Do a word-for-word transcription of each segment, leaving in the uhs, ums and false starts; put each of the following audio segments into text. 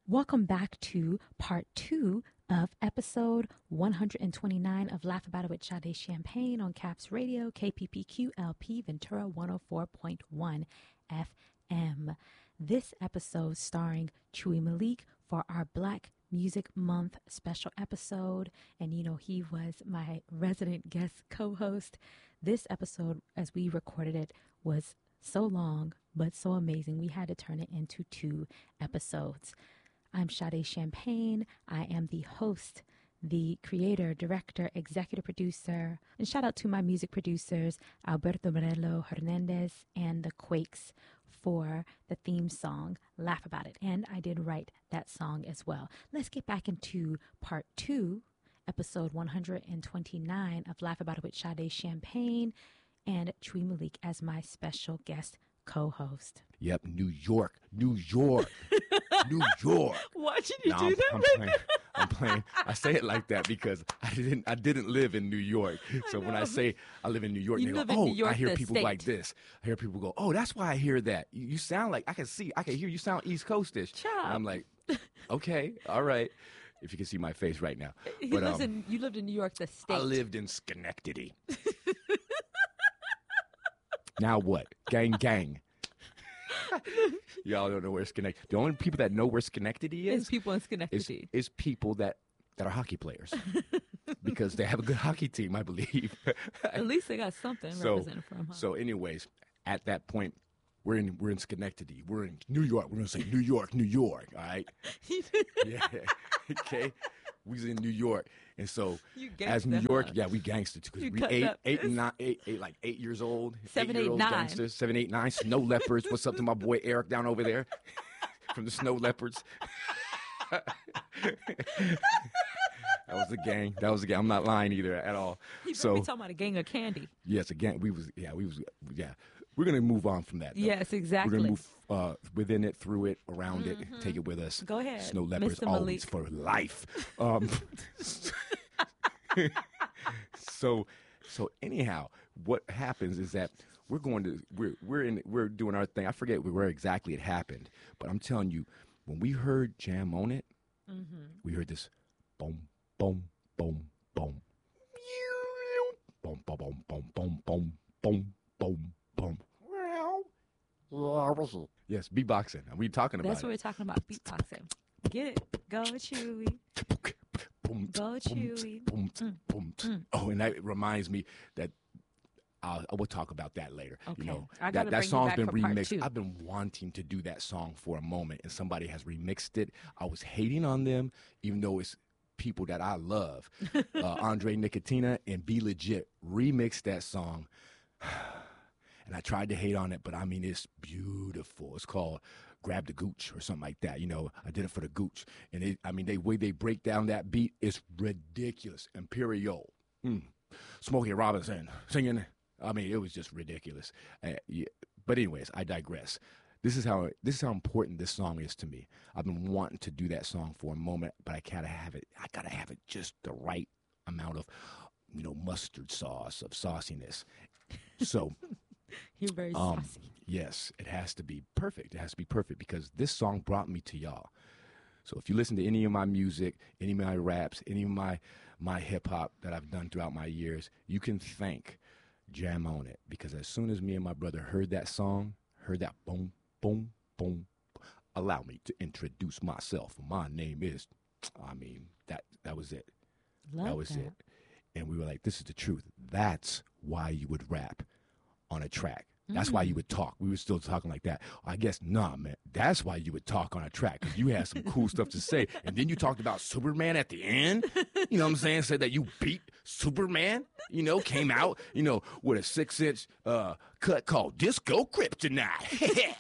Welcome back to part two of episode one hundred twenty-nine of Laugh About It with Sade Champagne on Caps Radio, K P P Q L P, Ventura one oh four point one F M. This episode starring Chewy Malik for our Black Music Month special episode. And you know, he was my resident guest co-host. This episode, as we recorded it, was so long, but so amazing. We had to turn it into two episodes. I'm Sade Champagne. I am the host, the creator, director, executive producer, and shout out to my music producers, Alberto Morello Hernandez and the Quakes, for the theme song, Laugh About It. And I did write that song as well. Let's get back into part two, episode one hundred twenty-nine of Laugh About It with Sade Champagne, and Chewy Malik as my special guest co-host. Yep, New York, New York, New York. Why did you no, do I'm, that? I'm Right playing. I'm playing. I say it like that because I didn't. I didn't live in New York. So when I say I live in New York, You they go, live in "Oh, New York, I hear the people state. like this." I hear people go, "Oh, that's why I hear that. You, you sound like I can see. I can hear you sound East Coastish." Child. And I'm like, "Okay, all right." If you can see my face right now, He but lives um, in, you lived in New York, the state. I lived in Schenectady. Now what? Gang, gang. Y'all don't know where Schenectady. The only people that know where Schenectady It's is people in is, Schenectady. is people that, that are hockey players because they have a good hockey team, I believe. At least they got something so, represented from huh? so, anyways, at that point, we're in we're in Schenectady. We're in New York. We're gonna say New York, New York. All right. Yeah. Okay. We was in New York, and so You as New gangsta, York, huh? yeah, we gangster too You because we cut eight, that eight, fist. and nine, eight, eight, like eight years old, Seven, eight, eight-year-old nine. gangsters, seven, eight, nine, snow leopards. What's up to my boy Eric down over there from the snow leopards? That was a gang. That was a gang. I'm not lying either at all. He better So be talking about a gang of candy. yes, again, we was yeah, we was yeah. We're gonna move on from that. Though. Yes, exactly. We're gonna move uh, within it, through it, around it, take it with us. Go ahead, Snow leopards Mister always Malik. for life. Um, so, so anyhow, what happens is that we're going to we're we're in we're doing our thing. I forget where exactly it happened, but I'm telling you, when we heard Jam on It, Mm-hmm. we heard this boom, boom, boom, boom, boom, boom, boom, boom, boom, boom, boom, boom, boom. Yes, beatboxing. We talking about That's what it. we're talking about, beatboxing. Get it. Go, Chewy. Boom, Go, boom, Chewy. boom, boom. Oh, and that reminds me that I'll, I will talk about that later. Okay. You know, I that, gotta that bring you song's back been for part remixed. two. I've been wanting to do that song for a moment, and somebody has remixed it. I was hating on them, even though it's people that I love. uh, Andre Nicotina and Be Legit remixed that song. And I tried to hate on it, but I mean, it's beautiful. It's called Grab the Gooch or something like that. You know, I did it for the Gooch. And it, I mean, the way they break down that beat is ridiculous. Imperial. Mm. Smokey Robinson singing. I mean, it was just ridiculous. Uh, yeah. But anyways, I digress. This is how this is how important this song is to me. I've been wanting to do that song for a moment, but I gotta have it. I gotta have it just the right amount of, you know, mustard sauce, of sauciness. So. You're very Um, saucy. yes, it has to be perfect. It has to be perfect because this song brought me to y'all. So if you listen to any of my music, any of my raps, any of my my hip hop that I've done throughout my years, you can thank Jam on It because as soon as me and my brother heard that song, heard that boom, boom, boom, allow me to introduce myself. My name is, I mean, that that was it. Love that was that. it. And we were like, this is the truth. That's why you would rap on a track. That's why you would talk. We were still talking like that. I guess, nah, man. That's why you would talk on a track because you had some cool stuff to say. And then you talked about Superman at the end. You know what I'm saying? Said that you beat Superman, you know, came out, you know, with a six inch uh, cut called Disco Kryptonite.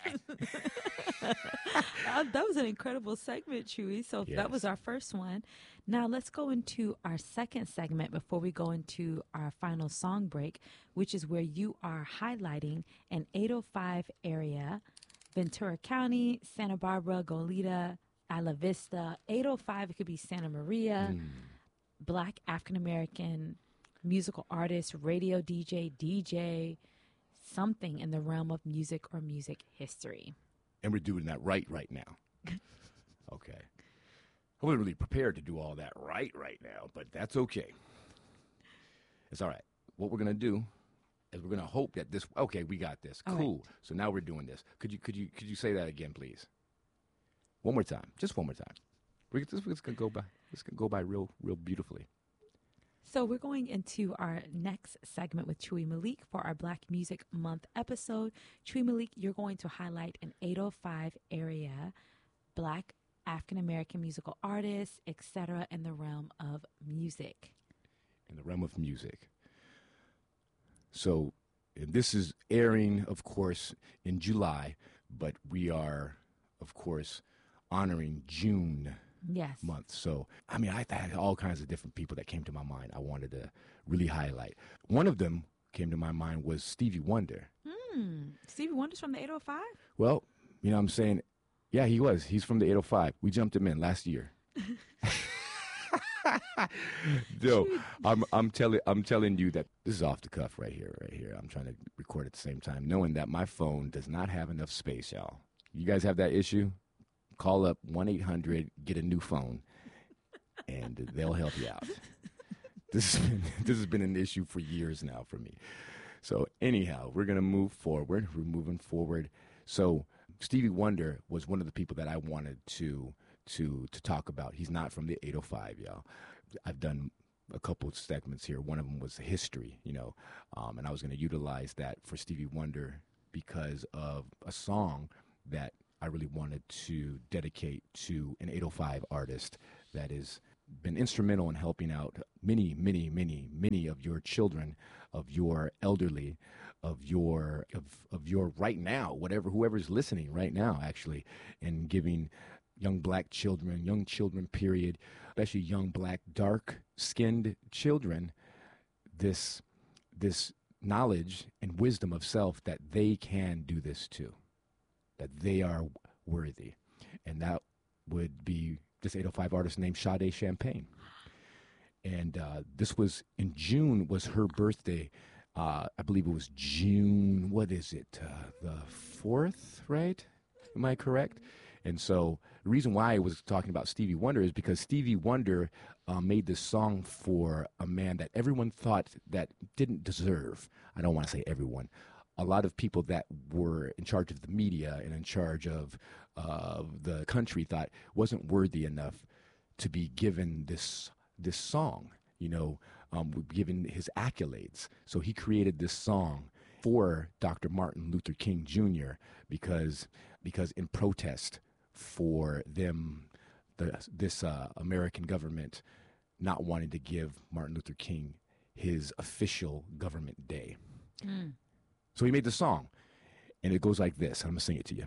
Uh, that was an incredible segment, Chewy. So that was Yes. our first one. Now let's go into our second segment before we go into our final song break, which is where you are highlighting an eight oh five area, Ventura County, Santa Barbara, Goleta, Isla Vista. eight oh five, it could be Santa Maria, Black African American musical artist, radio D J, D J, something in the realm of music or music history. And we're doing that right right now. Okay. I wasn't really prepared to do all that right right now, but that's okay. It's all right. What we're gonna do is we're gonna hope that this. Okay, we got this. All Cool. right. So now we're doing this. Could you could you could you say that again, please? One more time. Just one more time. We're this is gonna go by. This gonna go by real real beautifully. So we're going into our next segment with Chewy Malik for our Black Music Month episode. Chewy Malik, you're going to highlight an eight oh five area Black African-American musical artists, et cetera, in the realm of music. In the realm of music. So, and this is airing, of course, in July, but we are, of course, honoring June Yes. month. So, I mean, I had all kinds of different people that came to my mind I wanted to really highlight. One of them came to my mind was Stevie Wonder. Hmm. Stevie Wonder's from the eight oh five? Well, you know what I'm saying? Yeah, he was. He's from the eight oh five. We jumped him in last year. No, I'm I'm telling I'm telling you that this is off the cuff right here, right here. I'm trying to record at the same time, knowing that my phone does not have enough space, y'all. You guys have that issue? Call up one eight hundred, get a new phone, and they'll help you out. This has been this has been an issue for years now for me. So anyhow, we're gonna move forward. We're moving forward. So Stevie Wonder was one of the people that I wanted to to to talk about. He's not from the eight oh five, y'all. I've done a couple of segments here. One of them was history, you know, um, and I was going to utilize that for Stevie Wonder because of a song that I really wanted to dedicate to an eight oh five artist that has been instrumental in helping out many, many, many, many of your children, of your elderly, of your of of your right now, whatever whoever's listening right now, actually, and giving young black children, young children, period, especially young black dark-skinned children, this this knowledge and wisdom of self that they can do this too, that they are worthy, and that would be this eight oh five artist named Sade Champagne. And uh, this was in June was her birthday. Uh, I believe it was June, what is it, uh, the fourth, right? Am I correct? And so the reason why I was talking about Stevie Wonder is because Stevie Wonder uh, made this song for a man that everyone thought that didn't deserve. I don't want to say everyone. A lot of people that were in charge of the media and in charge of uh, the country thought wasn't worthy enough to be given this this song, you know, um, given his accolades. So he created this song for Doctor Martin Luther King Junior because because in protest for them, the, this uh, American government not wanting to give Martin Luther King his official government day. Mm. So he made the song, and it goes like this. I'm going to sing it to you.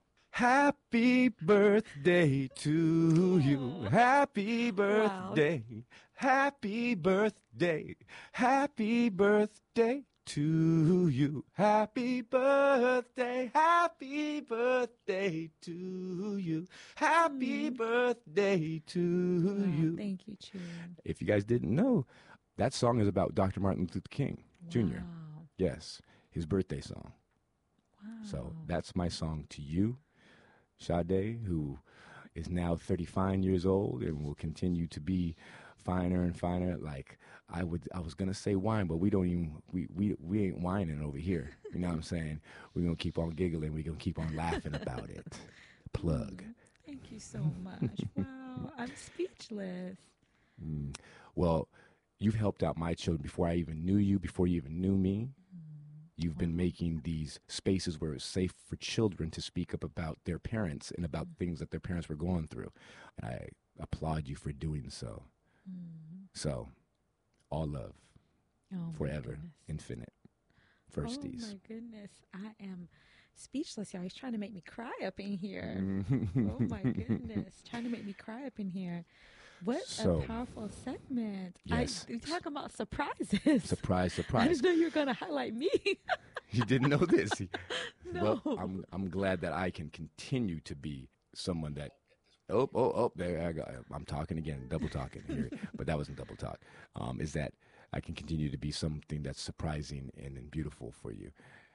Happy birthday to you. Happy birthday. Wow. Happy birthday. Happy birthday to you. Happy birthday. Happy birthday to you. Happy mm. birthday to wow, you. Thank you, Chewy. If you guys didn't know, that song is about Doctor Martin Luther King wow. Junior Yes, his birthday song. Wow. So that's my song to you, Sade, who is now thirty-five years old and will continue to be finer and finer. Like I would, I was gonna say wine, but we don't even we we we ain't whining over here. You know what I'm saying? We're gonna keep on giggling. We're gonna keep on laughing about it. Plug. Thank you so much. Wow, I'm speechless. Mm. Well, you've helped out my children before I even knew you. Before you even knew me. You've been making these spaces where it's safe for children to speak up about their parents and about things that their parents were going through. And I applaud you for doing so. Mm. So, all love, oh forever, infinite, firsties. Oh my goodness, I am speechless, y'all. He's trying to make me cry up in here. Mm-hmm. Oh my goodness, trying to make me cry up in here. What so, a powerful segment. Yes. I, we talk about surprises. Surprise, surprise. I didn't know you were going to highlight me. You didn't know this? No. Well, I'm, I'm glad that I can continue to be someone that, oh, oh, oh, there I go. I'm talking again, double talking here, but that wasn't double talk, um, is that I can continue to be something that's surprising and, and beautiful for you.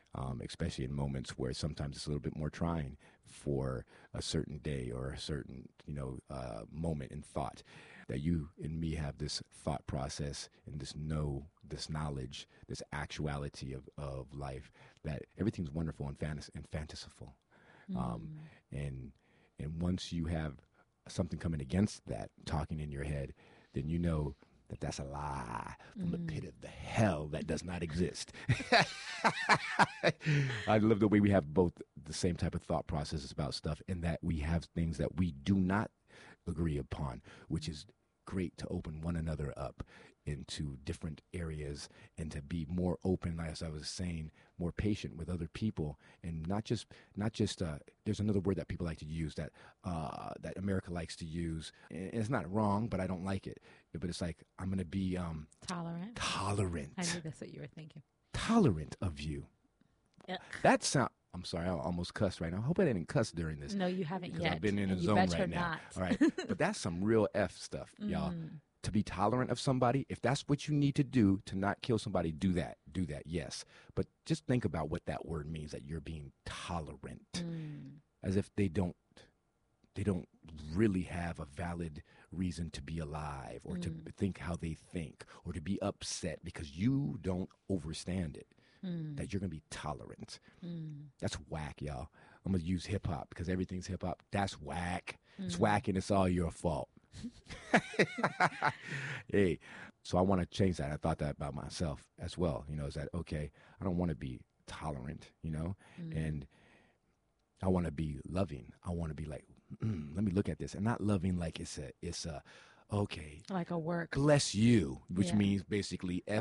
um, especially in moments where sometimes it's a little bit more trying for a certain day or a certain, you know, uh, moment in thought. That you and me have this thought process and this know, this knowledge, this actuality of, of life, that everything's wonderful and, fantas- and fantastical. Mm. Um, and and once you have something coming against that, talking in your head, then you know that that's a lie from mm. the pit of the hell that does not exist. I love the way we have both the same type of thought processes about stuff, and that we have things that we do not agree upon, which is great to open one another up into different areas and to be more open, as I was saying, more patient with other people, and not just not just uh, there's another word that people like to use that uh, that America likes to use, and it's not wrong, but I don't like it. But it's like, I'm going to be um, tolerant. Tolerant. I knew that's what you were thinking. Tolerant of you. Ugh. That sound. I'm sorry, I almost cussed right now. I hope I didn't cuss during this. No, you haven't because yet. I've been in and a you zone better right now. not. All right, but that's some real F stuff, y'all. Mm. To be tolerant of somebody, if that's what you need to do to not kill somebody, do that. Do that, yes. But just think about what that word means, that you're being tolerant. Mm. As if they don't they don't really have a valid reason to be alive, or mm. to think how they think, or to be upset because you don't understand it. Mm. That you're going to be tolerant. Mm. That's whack, y'all. I'm going to use hip hop because everything's hip hop. That's whack. Mm. It's whack and it's all your fault. Hey, so I want to change that. I thought that about myself as well. You know, is that okay? I don't want to be tolerant, you know, mm. and I want to be loving. I want to be like, mm, let me look at this, and not loving like it's a, it's a, okay, like a work. Bless you, which yeah. means basically F